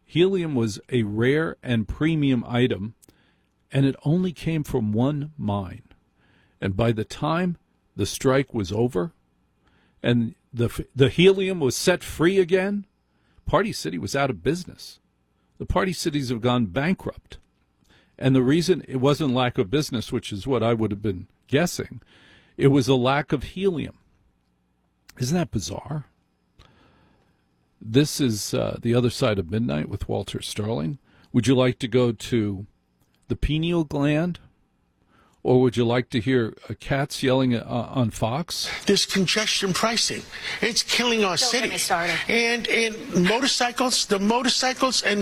Helium was a rare and premium item, and it only came from one mine. And by the time the strike was over and the helium was set free again, Party City was out of business. The Party Cities have gone bankrupt. And the reason it wasn't lack of business, which is what I would have been guessing, it was a lack of helium. Isn't that bizarre? This is The Other Side of Midnight with Walter Sterling. Would you like to go to the pineal gland? Or would you like to hear cats yelling on Fox? This congestion pricing, it's killing our city. And motorcycles, the motorcycles and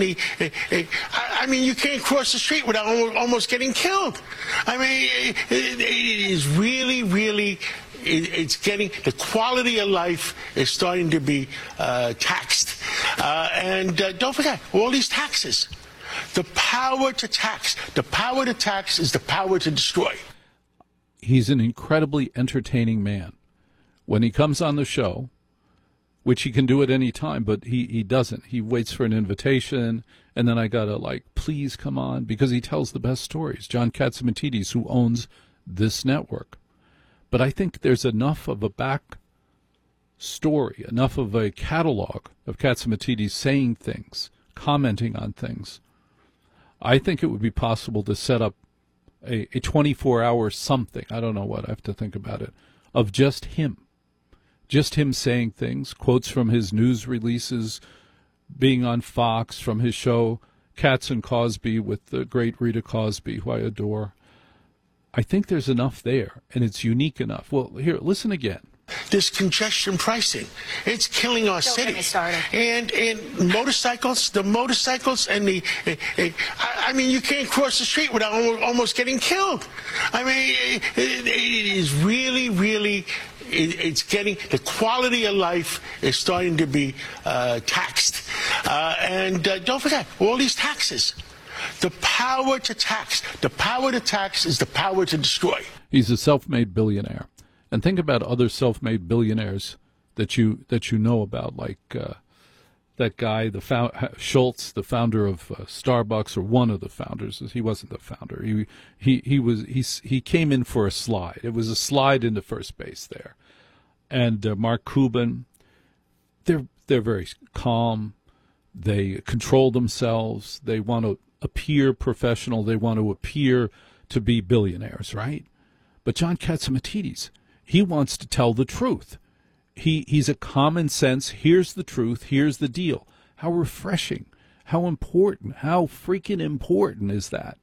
I mean, you can't cross the street without almost getting killed. I mean, it is really, really, it's getting, the quality of life is starting to be taxed. And don't forget, all these taxes. The power to tax. The power to tax is the power to destroy. He's an incredibly entertaining man. When he comes on the show, which he can do at any time, but he doesn't. He waits for an invitation, and then I got to, please come on, because he tells the best stories. John Catsimatidis, who owns this network. But I think there's enough of a back story, enough of a catalog of Catsimatidis saying things, commenting on things. I think it would be possible to set up a 24-hour something, I don't know what, I have to think about it, of just him saying things, quotes from his news releases, being on Fox, from his show Cats and Cosby with the great Rita Cosby, who I adore. I think there's enough there, and it's unique enough. Well, here, listen again. This congestion pricing, it's killing our city. And motorcycles, the motorcycles and I mean, you can't cross the street without almost getting killed. I mean, it is really, really, it's getting, the quality of life is starting to be taxed. And don't forget, all these taxes. The power to tax. The power to tax is the power to destroy. He's a self-made billionaire. And think about other self-made billionaires that you know about, like that guy, Schultz, the founder of Starbucks, or one of the founders. He wasn't the founder. He came in for a slide. It was a slide into first base there. And Mark Cuban, they're very calm. They control themselves. They want to appear professional. They want to appear to be billionaires, right? But John Catsimatidis, he wants to tell the truth. He's a common sense, here's the truth, here's the deal. How refreshing, how important, how freaking important is that?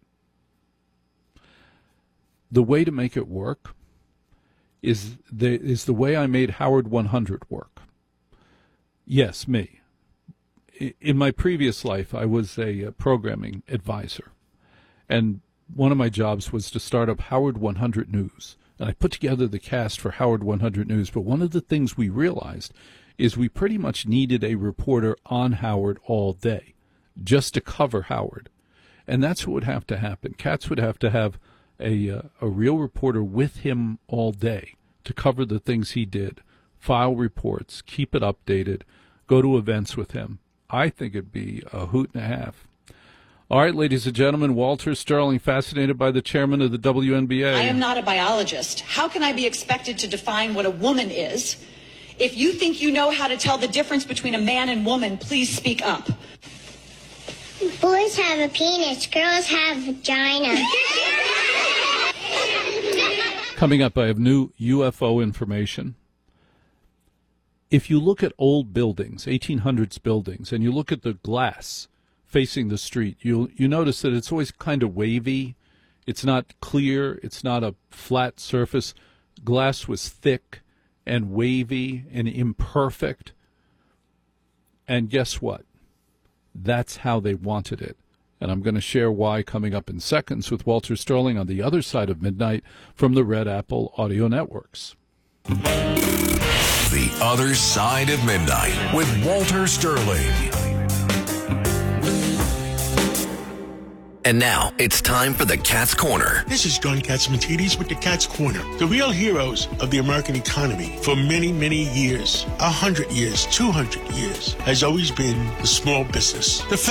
The way to make it work is the way I made Howard 100 work. Yes, me. In my previous life, I was a programming advisor. And one of my jobs was to start up Howard 100 News. And I put together the cast for Howard 100 News, but one of the things we realized is we pretty much needed a reporter on Howard all day just to cover Howard. And that's what would have to happen. Katz would have to have a real reporter with him all day to cover the things he did, file reports, keep it updated, go to events with him. I think it'd be a hoot and a half. All right, ladies and gentlemen, Walter Sterling, fascinated by the chairman of the WNBA. I am not a biologist. How can I be expected to define what a woman is? If you think you know how to tell the difference between a man and woman, please speak up. Boys have a penis, girls have a vagina. Coming up, I have new UFO information. If you look at old buildings, 1800s buildings, and you look at the glass facing the street, you notice that it's always kind of wavy. It's not clear. It's not a flat surface. Glass was thick and wavy and imperfect. And guess what? That's how they wanted it. And I'm going to share why coming up in seconds with Walter Sterling on The Other Side of Midnight from the Red Apple Audio Networks. The Other Side of Midnight with Walter Sterling. And now, it's time for the Cat's Corner. This is John Catsimatidis with the Cat's Corner. The real heroes of the American economy for many, many years, 100 years, 200 years, has always been the small business. The